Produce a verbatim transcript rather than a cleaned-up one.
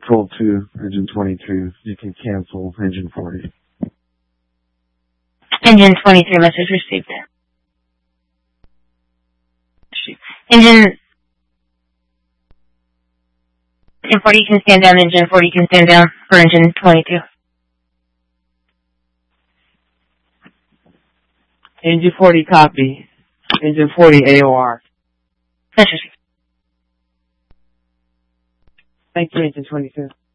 Control two, engine twenty-two. You can cancel engine forty. Engine twenty-three, message received. Engine... Engine forty can stand down, engine forty can stand down for engine twenty-two. Engine forty, copy. Engine forty, A O R. Message received. Thank you, engine twenty-two.